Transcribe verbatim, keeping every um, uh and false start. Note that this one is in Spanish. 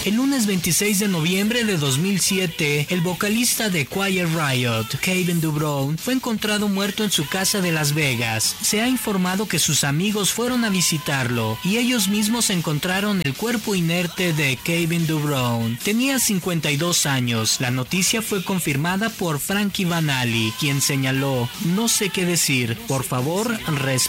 El lunes veintiséis de noviembre de dos mil siete, el vocalista de Quiet Riot, Kevin DuBrow, fue encontrado muerto en su casa de Las Vegas. Se ha informado que sus amigos fueron a visitarlo y ellos mismos encontraron el cuerpo inerte de Kevin DuBrow. Tenía cincuenta y dos años. La noticia fue confirmada por Frankie Banali, quien señaló: "No sé qué decir, por favor, respeten".